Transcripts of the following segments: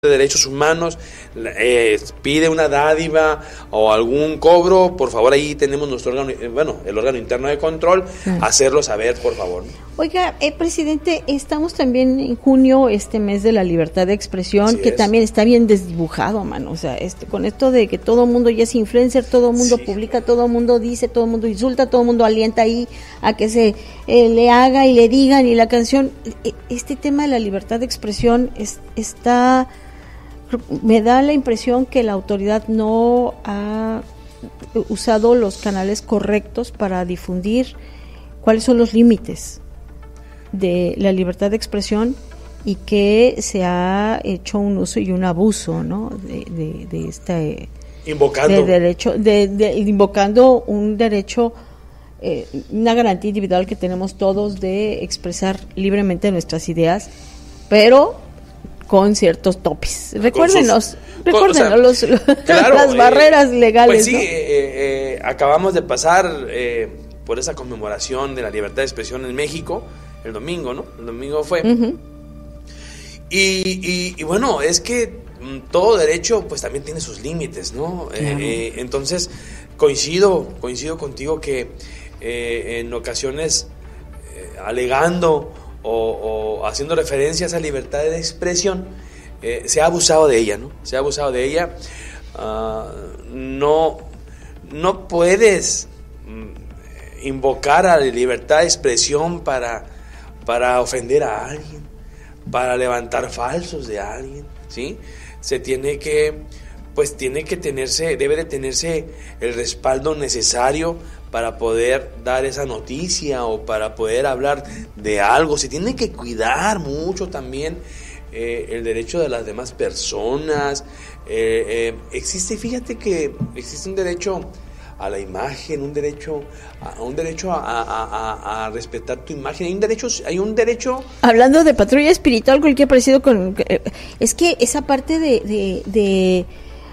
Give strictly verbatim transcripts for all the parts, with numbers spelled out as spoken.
de Derechos Humanos eh, pide una dádiva o algún cobro, por favor, ahí tenemos nuestro órgano, eh, bueno, el órgano interno de control, sí. Hacerlo saber, por favor. Oiga, eh, presidente, estamos también en junio, este mes de la libertad de expresión, Así que es. También está bien desdibujado, mano, o sea, este, con esto de que todo el mundo ya es influencer, todo el mundo sí. publica, todo el mundo dice, todo el mundo insulta, todo el mundo alienta ahí a que se eh, le haga y le digan, y la canción, este tema de la libertad de expresión es, está... Me da la impresión que la autoridad no ha usado los canales correctos para difundir cuáles son los límites de la libertad de expresión y que se ha hecho un uso y un abuso, ¿no? De, de, de este invocando de derecho, de, de invocando un derecho, eh, una garantía individual que tenemos todos de expresar libremente nuestras ideas, pero con ciertos topes. Recuérdenos, sus, recuérdenos o sea, los, claro, las barreras eh, legales. Pues sí, ¿no? eh, eh, acabamos de pasar eh, por esa conmemoración de la libertad de expresión en México, el domingo, ¿no? El domingo fue. Uh-huh. Y, y, y bueno, es que todo derecho pues también tiene sus límites, ¿no? Claro. Eh, entonces, coincido, coincido contigo que eh, en ocasiones eh, alegando O, o haciendo referencia a esa libertad de expresión, eh, se ha abusado de ella, ¿no? Se ha abusado de ella. Uh, no, no puedes mm, invocar a la libertad de expresión para, para ofender a alguien, para levantar falsos de alguien, ¿sí? Se tiene que, pues tiene que tenerse, debe de tenerse el respaldo necesario para poder dar esa noticia o para poder hablar de algo. Se tiene que cuidar mucho también eh, el derecho de las demás personas. Eh, eh, existe, fíjate que existe un derecho a la imagen, un derecho a un derecho a, a, a, a respetar tu imagen. Hay un derecho, hay un derecho. Hablando de patrulla espiritual, cualquier parecido con, es que esa parte de de, de,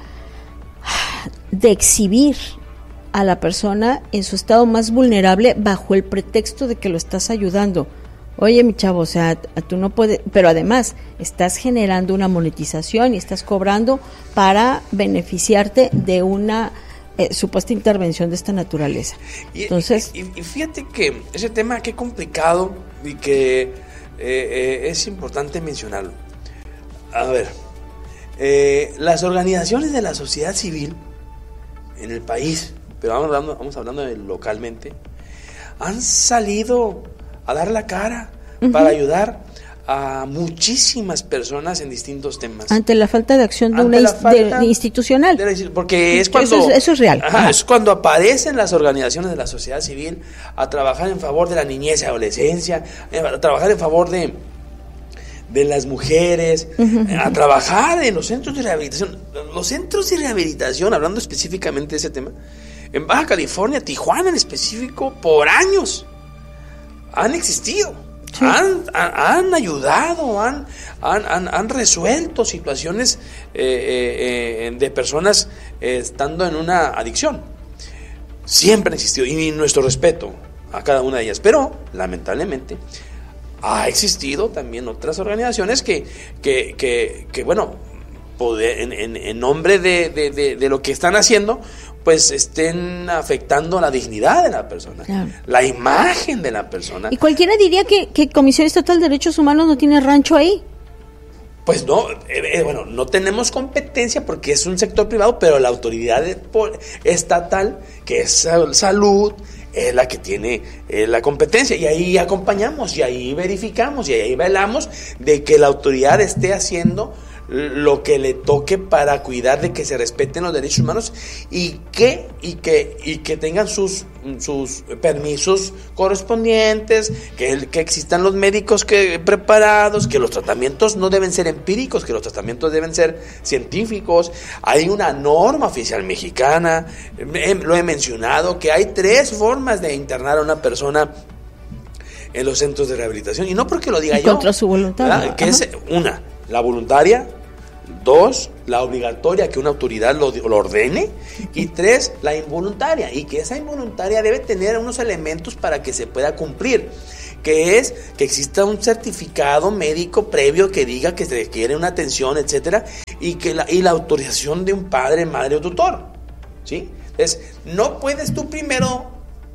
de exhibir a la persona en su estado más vulnerable bajo el pretexto de que lo estás ayudando. Oye, mi chavo, o sea, tú no puedes, pero además estás generando una monetización y estás cobrando para beneficiarte de una eh, supuesta intervención de esta naturaleza. Y, Entonces, y, y fíjate que ese tema qué complicado y que eh, eh, es importante mencionarlo. A ver, eh, las organizaciones de la sociedad civil en el país, pero vamos hablando, vamos hablando de localmente, han salido a dar la cara uh-huh. para ayudar a muchísimas personas en distintos temas. Ante la falta de acción de Ante una falta de, de institucional. De la, porque es cuando... Eso es, eso es real. Ajá, es cuando aparecen las organizaciones de la sociedad civil a trabajar en favor de la niñez y adolescencia, a trabajar en favor de... de las mujeres, uh-huh. a trabajar en los centros de rehabilitación. Los centros de rehabilitación, hablando específicamente de ese tema, en Baja California, Tijuana en específico, por años han existido, sí. han, han, han ayudado, han, han, han, han resuelto situaciones eh, eh, de personas eh, estando en una adicción. Siempre han existido, y nuestro respeto a cada una de ellas, pero lamentablemente ha existido también otras organizaciones que, que, que, que bueno, poder, en, en, en nombre de, de, de, de lo que están haciendo, pues estén afectando la dignidad de la persona, claro. la imagen de la persona. Y cualquiera diría que, que Comisión Estatal de Derechos Humanos no tiene rancho ahí. Pues no, eh, bueno, no tenemos competencia porque es un sector privado, pero la autoridad estatal, que es salud, es la que tiene eh, la competencia, y ahí acompañamos, y ahí verificamos, y ahí velamos de que la autoridad esté haciendo lo que le toque para cuidar de que se respeten los derechos humanos y que y que y que tengan sus sus permisos correspondientes, que, que existan los médicos que preparados, que los tratamientos no deben ser empíricos, que los tratamientos deben ser científicos. Hay una norma oficial mexicana, eh, lo he mencionado, que hay tres formas de internar a una persona en los centros de rehabilitación, y no porque lo diga yo, contra su voluntad, ¿no? Que es una, la voluntaria; dos, la obligatoria, que una autoridad lo, lo ordene; y tres, la involuntaria, y que esa involuntaria debe tener unos elementos para que se pueda cumplir. que es que exista un certificado médico previo que diga que se requiere una atención, etcétera, y que la, y la autorización de un padre, madre o tutor, ¿sí? Entonces, no puedes tú primero...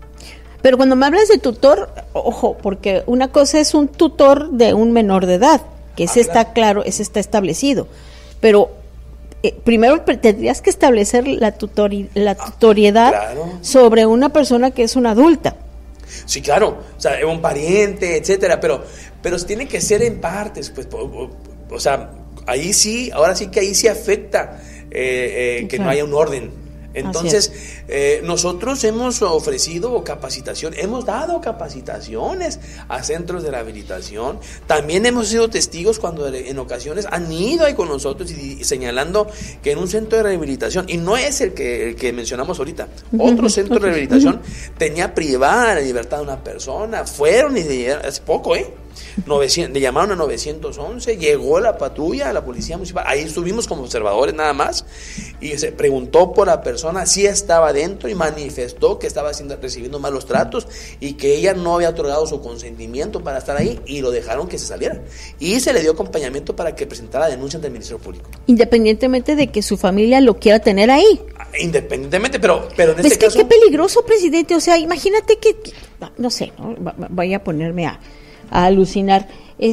Pero cuando me hablas de tutor, ojo, porque una cosa es un tutor de un menor de edad, que ese ah, claro. está claro, ese está establecido, pero eh, primero tendrías que establecer la, tutori, la tutoriedad ah, claro. sobre una persona que es una adulta. Sí, claro, o sea, un pariente, etcétera, pero, pero tiene que ser en partes, pues, o, o, o sea, ahí sí, ahora sí que ahí sí afecta eh, eh, que claro. no haya un orden. Entonces, eh, nosotros hemos ofrecido capacitación, hemos dado capacitaciones a centros de rehabilitación. También hemos sido testigos cuando en ocasiones han ido ahí con nosotros y, y señalando que en un centro de rehabilitación, y no es el que, el que mencionamos ahorita, otro centro de rehabilitación tenía privada la libertad de una persona, fueron y de, hace poco, ¿eh? novecientos, le llamaron a nueve once, llegó la patrulla, la policía municipal, ahí estuvimos como observadores nada más, y se preguntó por la persona si estaba dentro y manifestó que estaba haciendo, recibiendo malos tratos y que ella no había otorgado su consentimiento para estar ahí, y lo dejaron que se saliera, y se le dio acompañamiento para que presentara denuncia ante el Ministerio Público. Independientemente de que su familia lo quiera tener ahí. Independientemente, pero, pero en pues este que, caso... Qué peligroso, presidente, o sea, imagínate que, no sé, ¿no? Vaya a ponerme a... a alucinar,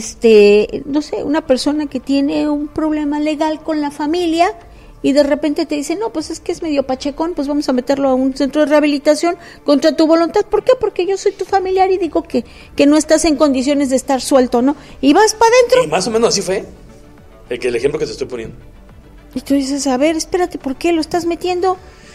este, no sé, una persona que tiene un problema legal con la familia y de repente te dice, no, pues es que es medio pachecón, pues vamos a meterlo a un centro de rehabilitación contra tu voluntad. ¿Por qué? Porque yo soy tu familiar y digo que, que no estás en condiciones de estar suelto, ¿no? Y vas para adentro. Y más o menos así fue el, que, el ejemplo que te estoy poniendo. Y tú dices, a ver, espérate, ¿por qué lo estás metiendo?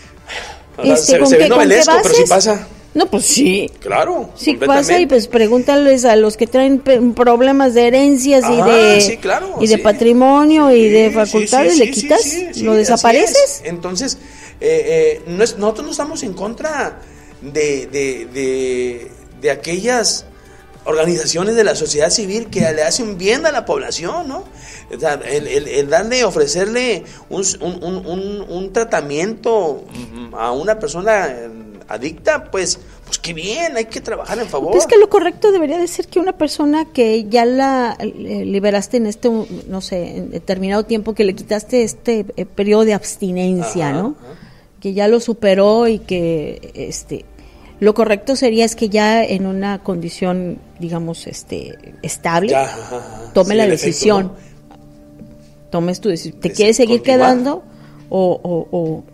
Ahora, este, se ¿con se qué, ve novelesco, pero sí pasa. No, pues sí. Claro. Sí pasa, y pues pregúntales a los que traen pe- problemas de herencias y ah, de sí, claro, y de sí. patrimonio sí, y de facultades, sí, sí, le sí, quitas, sí, sí, lo sí, desapareces. Entonces, eh, eh, no es, nosotros no estamos en contra de, de, de, de aquellas organizaciones de la sociedad civil que le hacen bien a la población, ¿no? O sea, el, el, el darle, ofrecerle un, un, un, un tratamiento a una persona adicta, pues, pues qué bien, hay que trabajar en favor. Pues que lo correcto debería de ser que una persona que ya la eh, liberaste en este, no sé, en determinado tiempo, que le quitaste este eh, periodo de abstinencia, ajá, ¿no? Ajá. Que ya lo superó y que, este, lo correcto sería es que ya en una condición, digamos, este, estable, ya, ajá, tome sí, la decisión, efecto, ¿no? Tomes tu decisión. ¿Te quieres seguir continuar quedando o, o, o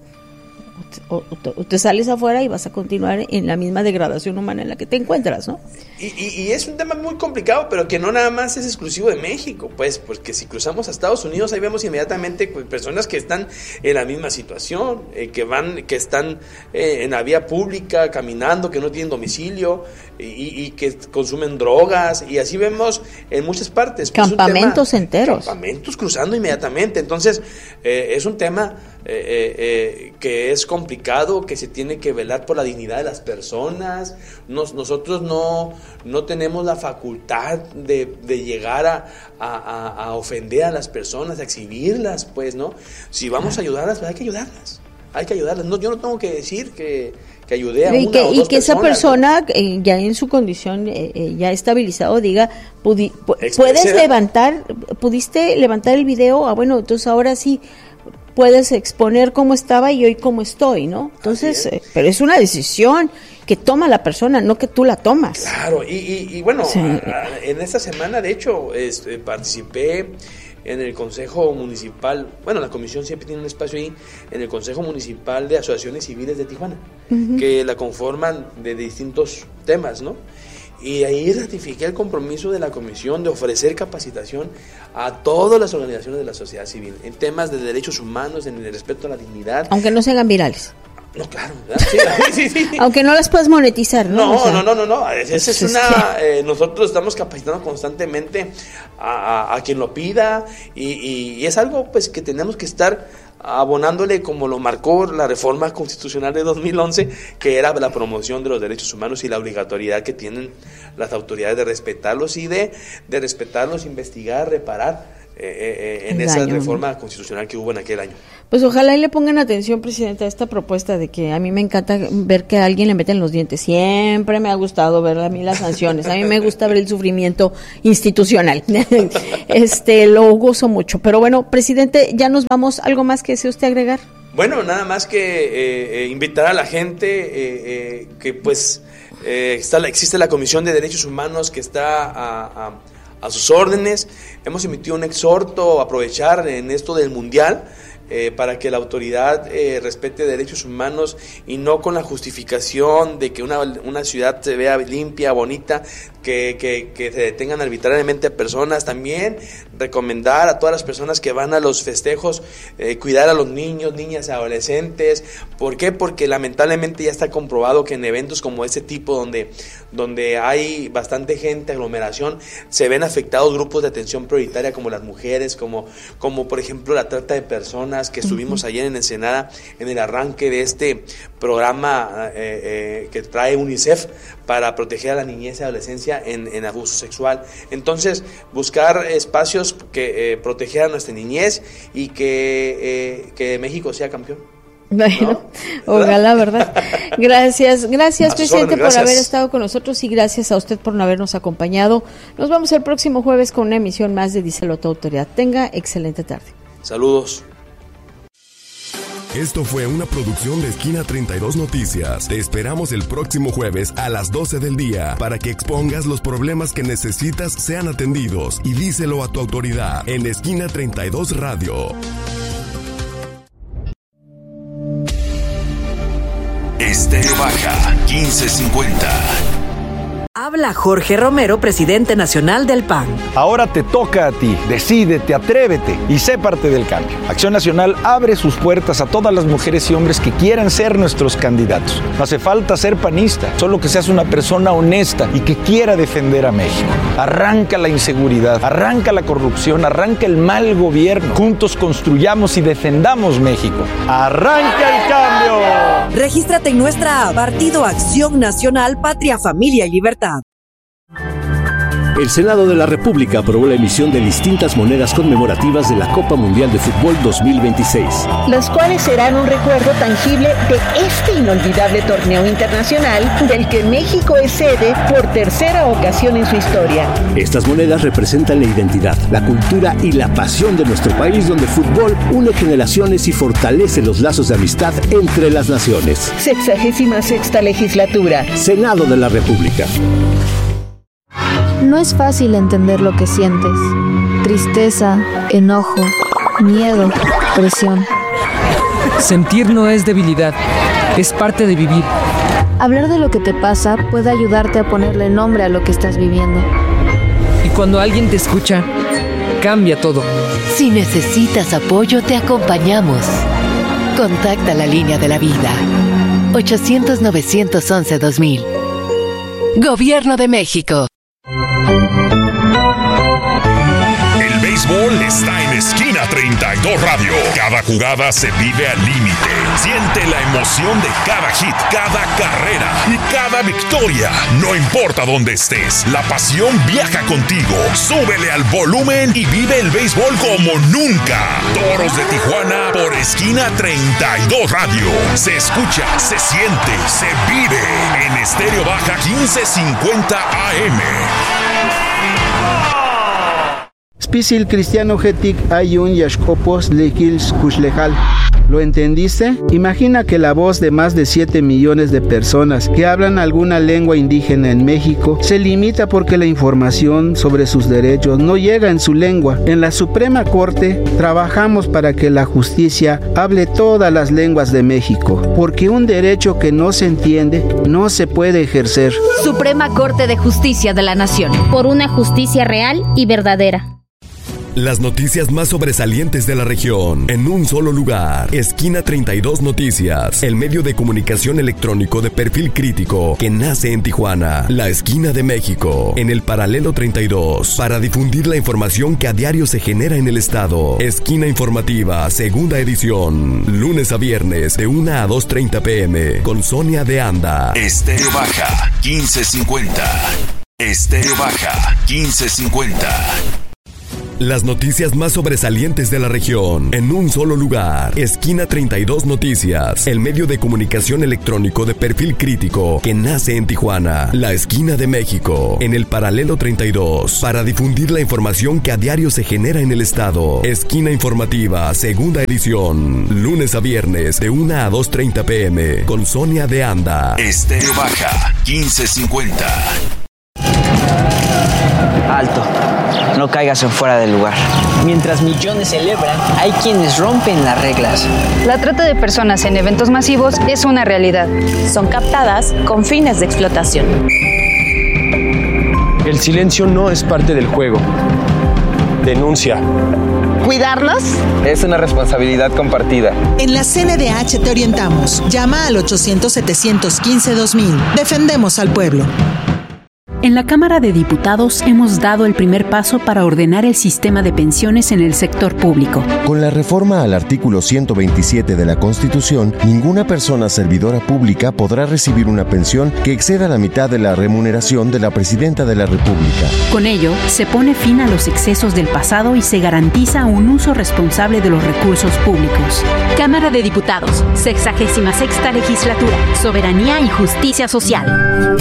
O, o, te, o te sales afuera y vas a continuar en la misma degradación humana en la que te encuentras, ¿no? Y, y, y es un tema muy complicado, pero que no nada más es exclusivo de México, pues, porque si cruzamos a Estados Unidos, ahí vemos inmediatamente pues, personas que están en la misma situación, eh, que van, que están eh, en la vía pública, caminando, que no tienen domicilio y, y que consumen drogas, y así vemos en muchas partes. Pues, campamentos tema, enteros. Campamentos cruzando inmediatamente. Entonces, eh, es un tema eh, eh, eh, que es complicado, que se tiene que velar por la dignidad de las personas. Nos, nosotros no, no tenemos la facultad de, de llegar a, a, a ofender a las personas, a exhibirlas, pues, ¿no? Si vamos a ayudarlas, pues hay que ayudarlas. Hay que ayudarlas. No, yo no tengo que decir que, que ayudé a y una que, o dos y que personas, esa persona, ¿no? eh, ya en su condición eh, eh, ya estabilizado, diga, pudi, pu- puedes levantar, pudiste levantar el video, ah, bueno, entonces ahora sí puedes exponer cómo estaba y hoy cómo estoy, ¿no? Entonces, es. Eh, pero es una decisión que toma la persona, no que tú la tomas. Claro, y, y, y bueno, sí. a, a, en esta semana, de hecho, este, participé en el Consejo Municipal, bueno, la comisión siempre tiene un espacio ahí, en el Consejo Municipal de Asociaciones Civiles de Tijuana, uh-huh. que la conforman de distintos temas, ¿no? Y ahí ratifiqué el compromiso de la comisión de ofrecer capacitación a todas las organizaciones de la sociedad civil en temas de derechos humanos, en el respeto a la dignidad. Aunque no se hagan virales. No, claro. Sí, sí, sí. Aunque no las puedas monetizar, ¿no? No, o sea, no, no, no, no. Esa es una. Eh, nosotros estamos capacitando constantemente a, a, a quien lo pida y, y, y es algo, pues, que tenemos que estar abonándole como lo marcó la reforma constitucional de dos mil once, que era la promoción de los derechos humanos y la obligatoriedad que tienen las autoridades de respetarlos y de, de respetarlos, investigar, reparar eh, en esa reforma constitucional que hubo en aquel año. Pues ojalá y le pongan atención, presidente, a esta propuesta de que a mí me encanta ver que a alguien le meten los dientes. Siempre me ha gustado ver a mí las sanciones. A mí me gusta ver el sufrimiento institucional. Este, lo gozo mucho. Pero bueno, presidente, ya nos vamos. ¿Algo más que desee usted agregar? Bueno, nada más que eh, eh, invitar a la gente eh, eh, que pues eh, está la, existe la Comisión de Derechos Humanos que está a, a, a sus órdenes. Hemos emitido un exhorto a aprovechar en esto del Mundial. Eh, para que la autoridad eh, respete derechos humanos y no con la justificación de que una, una ciudad se vea limpia, bonita, que, que, que se detengan arbitrariamente a personas. También recomendar a todas las personas que van a los festejos eh, cuidar a los niños, niñas, adolescentes. ¿Por qué? Porque lamentablemente ya está comprobado que en eventos como este tipo, donde, donde hay bastante gente, aglomeración, se ven afectados grupos de atención prioritaria como las mujeres, como, como por ejemplo la trata de personas, que estuvimos ayer en Ensenada en el arranque de este programa eh, eh, que trae UNICEF para proteger a la niñez y adolescencia en, en abuso sexual. Entonces, buscar espacios que eh, proteger a nuestra niñez y que, eh, que México sea campeón. Bueno, ¿no? Ojalá, ¿verdad? Gracias, gracias, presidente, por haber estado con nosotros y gracias a usted por no habernos acompañado. Nos vemos el próximo jueves con una emisión más de Díselo a tu autoridad. Tenga excelente tarde. Saludos. Esto fue una producción de Esquina treinta y dos Noticias. Te esperamos el próximo jueves a las doce del día para que expongas los problemas que necesitas sean atendidos y díselo a tu autoridad en Esquina treinta y dos Radio. Estéreo Baja quince cincuenta. Habla Jorge Romero, presidente nacional del P A N. Ahora te toca a ti. Decídete, atrévete y sé parte del cambio. Acción Nacional abre sus puertas a todas las mujeres y hombres que quieran ser nuestros candidatos. No hace falta ser panista, solo que seas una persona honesta y que quiera defender a México. Arranca la inseguridad, arranca la corrupción, arranca el mal gobierno. Juntos construyamos y defendamos México. ¡Arranca el cambio! Regístrate en nuestra app Partido Acción Nacional, Patria, Familia y Libertad. El Senado de la República aprobó la emisión de distintas monedas conmemorativas de la Copa Mundial de Fútbol dos mil veintiséis. Las cuales serán un recuerdo tangible de este inolvidable torneo internacional del que México es sede por tercera ocasión en su historia. Estas monedas representan la identidad, la cultura y la pasión de nuestro país, donde el fútbol une generaciones y fortalece los lazos de amistad entre las naciones. Sexagésima sexta legislatura. Senado de la República. No es fácil entender lo que sientes. Tristeza, enojo, miedo, presión. Sentir no es debilidad, es parte de vivir. Hablar de lo que te pasa puede ayudarte a ponerle nombre a lo que estás viviendo. Y cuando alguien te escucha, cambia todo. Si necesitas apoyo, te acompañamos. Contacta la línea de la vida. ochocientos, novecientos once, dos mil. Gobierno de México. El béisbol está en Esquina treinta y dos Radio. Cada jugada se vive al límite. Siente la emoción de cada hit, cada carrera y cada victoria. No importa dónde estés, la pasión viaja contigo. Súbele al volumen y vive el béisbol como nunca. Toros de Tijuana por Esquina treinta y dos Radio. Se escucha, se siente, se vive en Estéreo Baja quince cincuenta A M. Spisil cristiano getik ayun yashkopos lekils kushlejal. ¿Lo entendiste? Imagina que la voz de más de siete millones de personas que hablan alguna lengua indígena en México se limita porque la información sobre sus derechos no llega en su lengua. En la Suprema Corte trabajamos para que la justicia hable todas las lenguas de México, porque un derecho que no se entiende no se puede ejercer. Suprema Corte de Justicia de la Nación. Por una justicia real y verdadera. Las noticias más sobresalientes de la región en un solo lugar. Esquina treinta y dos Noticias, el medio de comunicación electrónico de perfil crítico que nace en Tijuana, la esquina de México, en el paralelo treinta y dos, para difundir la información que a diario se genera en el estado. Esquina informativa, segunda edición, lunes a viernes de una a dos treinta pm, con Sonia de Anda. Estéreo Baja quince cincuenta. Estéreo Baja quince cincuenta. Las noticias más sobresalientes de la región en un solo lugar. Esquina treinta y dos Noticias, el medio de comunicación electrónico de perfil crítico que nace en Tijuana, la esquina de México, en el paralelo treinta y dos, para difundir la información que a diario se genera en el estado. Esquina informativa, segunda edición, lunes a viernes de una a dos treinta pm, con Sonia de Anda. Estéreo Baja, quince cincuenta. Alto, no caigas en fuera del lugar. Mientras millones celebran, hay quienes rompen las reglas. La trata de personas en eventos masivos es una realidad. Son captadas con fines de explotación. El silencio no es parte del juego. Denuncia. ¿Cuidarlos? Es una responsabilidad compartida. En la C N D H te orientamos. Llama al ochocientos, setecientos quince, dos mil. Defendemos al pueblo. En la Cámara de Diputados hemos dado el primer paso para ordenar el sistema de pensiones en el sector público. Con la reforma al artículo ciento veintisiete de la Constitución, ninguna persona servidora pública podrá recibir una pensión que exceda la mitad de la remuneración de la Presidenta de la República. Con ello, se pone fin a los excesos del pasado y se garantiza un uso responsable de los recursos públicos. Cámara de Diputados, sexagésima sexta legislatura, soberanía y justicia social.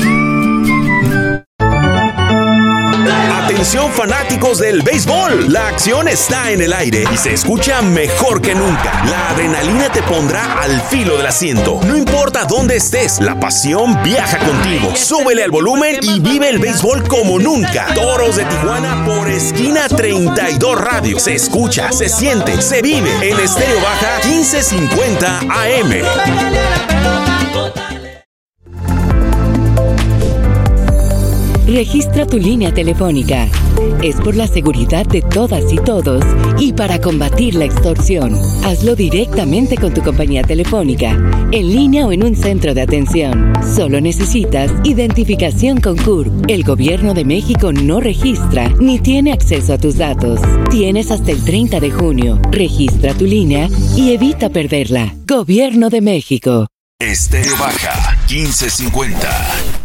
Atención fanáticos del béisbol, la acción está en el aire y se escucha mejor que nunca. La adrenalina te pondrá al filo del asiento. No importa dónde estés, la pasión viaja contigo. Súbele al volumen y vive el béisbol como nunca. Toros de Tijuana por Esquina treinta y dos Radio. Se escucha, se siente, se vive en Estéreo Baja quince cincuenta A M. Registra tu línea telefónica. Es por la seguridad de todas y todos y para combatir la extorsión. Hazlo directamente con tu compañía telefónica, en línea o en un centro de atención. Solo necesitas identificación con C U R P. El Gobierno de México no registra ni tiene acceso a tus datos. Tienes hasta el treinta de junio. Registra tu línea y evita perderla. Gobierno de México. Estéreo Baja quince cincuenta.